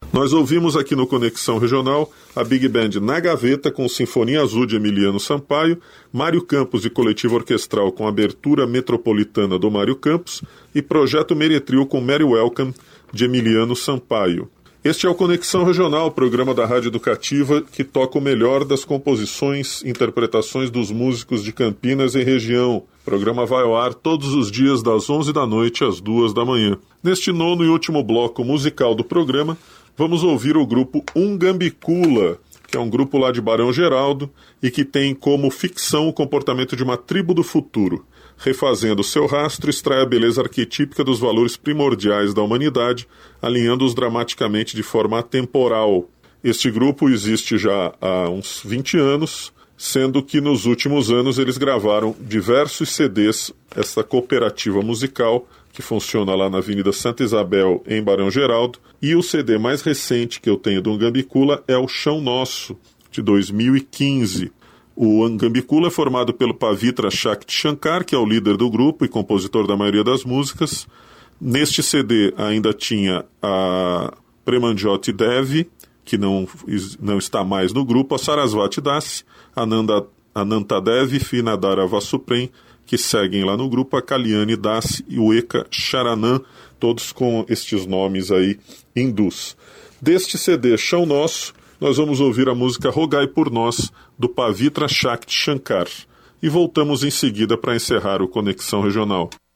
Nós ouvimos aqui no Conexão Regional a Big Band Na Gaveta com Sinfonia Azul de Emiliano Sampaio, Mário Campos e Coletivo Orquestral com Abertura Metropolitana do Mário Campos e Projeto Meretril com Mary Welcome de Emiliano Sampaio. Este é o Conexão Regional, programa da Rádio Educativa que toca o melhor das composições e interpretações dos músicos de Campinas e região. O programa vai ao ar todos os dias das 11 da noite às 2 da manhã. Neste nono e último bloco musical do programa, vamos ouvir o grupo Ungambicula, que é um grupo lá de Barão Geraldo e que tem como ficção o comportamento de uma tribo do futuro. Refazendo seu rastro, extrai a beleza arquetípica dos valores primordiais da humanidade, alinhando-os dramaticamente de forma atemporal. Este grupo existe já há uns 20 anos, sendo que nos últimos anos eles gravaram diversos CDs, essa cooperativa musical, que funciona lá na Avenida Santa Isabel, em Barão Geraldo, e o CD mais recente que eu tenho do Ungambicula é o Chão Nosso, de 2015. O Ungambicula é formado pelo Pavitra Shakti Shankar, que é o líder do grupo e compositor da maioria das músicas. Neste CD ainda tinha a Premanjoti Devi, que não está mais no grupo, a Sarasvati Das, a Ananta Devi e Finadara Vasuprem, que seguem lá no grupo, a Kalyani Das e o Eka Charanam, todos com estes nomes aí hindus. Deste CD Chão Nosso, nós vamos ouvir a música Rogai por Nós, do Pavitra Shakti Shankar. E voltamos em seguida para encerrar o Conexão Regional.